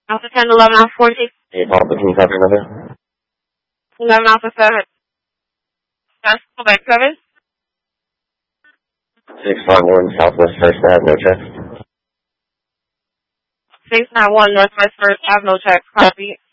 Alpha 10, 11, Alpha 14. Hey, Paul, can you copy number? 11, Alpha 7. That's Quebec 7. 651 Southwest First Ave, no check. 691 Northwest First Ave, no check. Copy.